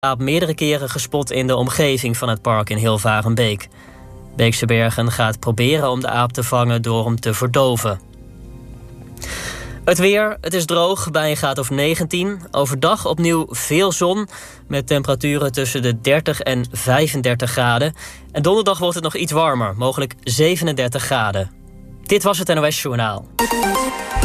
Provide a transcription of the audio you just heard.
aap meerdere keren gespot in de omgeving van het park in Hilvarenbeek. Beekse Bergen gaat proberen om de aap te vangen door hem te verdoven. Het weer, het is droog bij een graad of 19. Overdag opnieuw veel zon met temperaturen tussen de 30 en 35 graden. En donderdag wordt het nog iets warmer, mogelijk 37 graden. Dit was het NOS Journaal.